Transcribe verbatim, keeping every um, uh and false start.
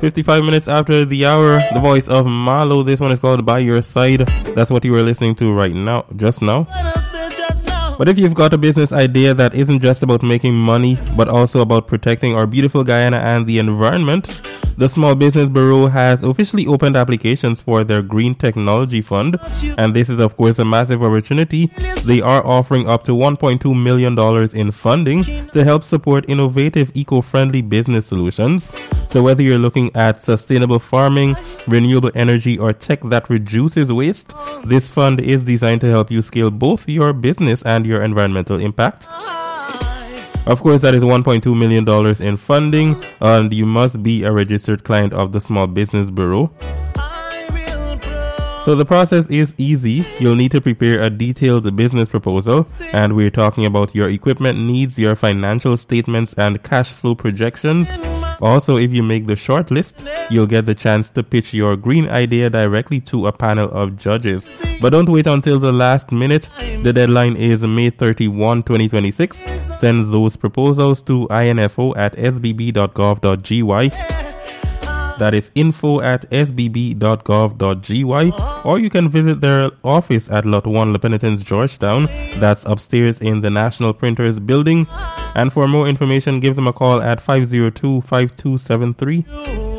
fifty-five minutes after the hour, the voice of Marlo. This one is called By Your Side. That's what you were listening to right now, just now. But if you've got a business idea that isn't just about making money, but also about protecting our beautiful Guyana and the environment, the Small Business Bureau has officially opened applications for their Green Technology Fund, and this is of course a massive opportunity. They are offering up to one point two million dollars in funding to help support innovative eco-friendly business solutions. So whether you're looking at sustainable farming, renewable energy, or tech that reduces waste, this fund is designed to help you scale both your business and your environmental impact. Of course, that is one point two million dollars in funding, and you must be a registered client of the Small Business Bureau. So the process is easy. You'll need to prepare a detailed business proposal, and we're talking about your equipment needs, your financial statements, and cash flow projections. Also, if you make the short list, you'll get the chance to pitch your green idea directly to a panel of judges. But don't wait until the last minute. The deadline is May thirty-first, twenty twenty-six. Send those proposals to info at s b b dot gov dot g y. That is info at s b b dot gov dot g y. Or you can visit their office at Lot one Le Penitence, Georgetown. That's upstairs in the National Printers Building. And for more information, give them a call at five oh two, five two seven three.